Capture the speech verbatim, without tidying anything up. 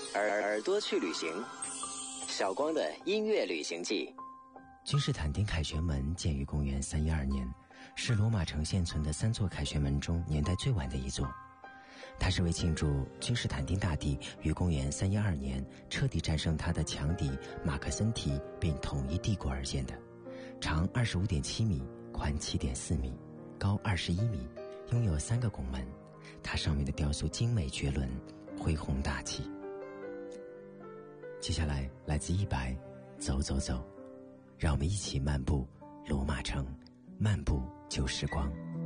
耳耳朵去旅行，小光的音乐旅行记。 君士坦丁凯旋门建于公元三一二年，是罗马城现存的三座凯旋门中年代最晚的一座。它是为庆祝君士坦丁大帝于公元三一二年彻底战胜他的强敌马克森提并统一帝国而建的，长 二十五点七米，宽 七点四米，高二十一米，拥有三个拱门。它上面的雕塑精美绝伦，恢宏大气。接下来来自一百，走走走，让我们一起漫步罗马城，漫步旧时光。